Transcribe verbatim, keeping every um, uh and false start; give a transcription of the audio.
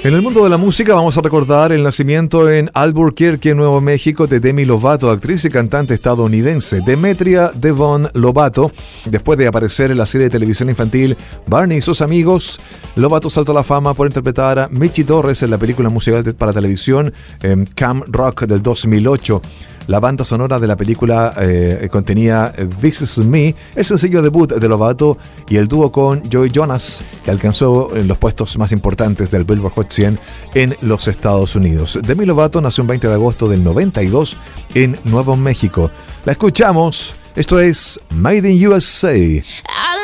En el mundo de la música vamos a recordar el nacimiento en Albuquerque, Nuevo México, de Demi Lovato, actriz y cantante estadounidense. Demetria Devon Lovato, después de aparecer en la serie de televisión infantil Barney y sus amigos, Lovato saltó a la fama por interpretar a Michi Torres en la película musical para televisión eh, Camp Rock del dos mil ocho. La banda sonora de la película eh, contenía This Is Me, el sencillo debut de Lovato, y el dúo con Joey Jonas, que alcanzó en los puestos más importantes del Billboard Hot cien en los Estados Unidos. Demi Lovato nació el veinte de agosto del noventa y dos en Nuevo México. La escuchamos. Esto es Made in U S A.